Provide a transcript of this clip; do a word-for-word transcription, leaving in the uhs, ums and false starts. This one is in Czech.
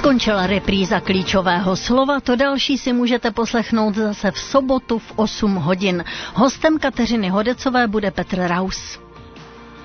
Skončila repríza klíčového slova, to další si můžete poslechnout zase v sobotu v osm hodin. Hostem Kateřiny Hodecové bude Petr Raus.